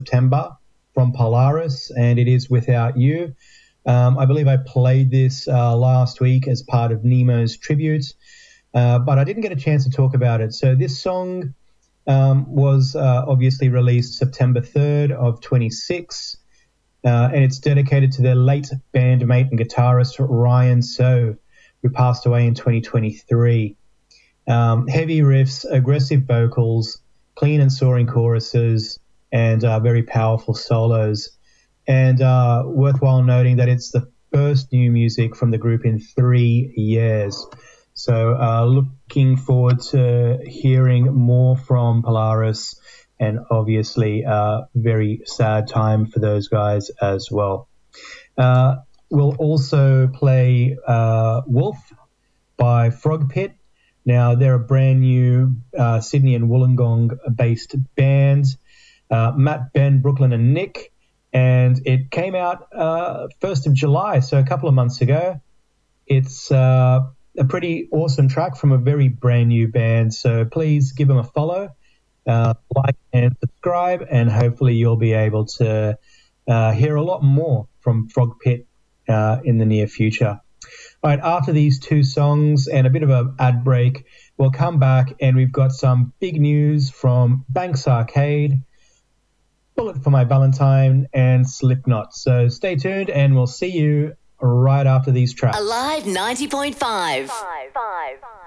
September from Polaris, and it is Without You. I believe I played this last week as part of Nemo's tribute, but I didn't get a chance to talk about it. So this song was obviously released September 3rd of 26, and it's dedicated to their late bandmate and guitarist Ryan So, who passed away in 2023. Heavy riffs, aggressive vocals, clean and soaring choruses, and very powerful solos. And worthwhile noting that it's the first new music from the group in 3 years. So looking forward to hearing more from Polaris, and obviously very sad time for those guys as well. We'll also play Wolf by Frog Pit. Now, they're a brand new Sydney and Wollongong-based band. Matt, Ben, Brooklyn, and Nick. And it came out 1st of July, so a couple of months ago. It's a pretty awesome track from a very brand new band, so please give them a follow, like and subscribe, and hopefully you'll be able to hear a lot more from Frog Pit in the near future. All right, after these two songs and a bit of an ad break, we'll come back and we've got some big news from Banks Arcade, Bullet for My Valentine, and Slipknot. So stay tuned and we'll see you right after these tracks. Alive 90.5.